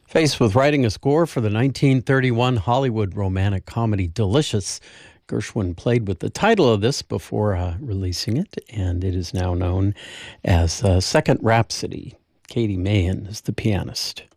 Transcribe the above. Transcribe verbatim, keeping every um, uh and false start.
Faced with writing a score for the nineteen thirty-one Hollywood romantic comedy Delicious, Gershwin played with the title of this before uh, releasing it, and it is now known as uh, Second Rhapsody. Katie Mahan is the pianist.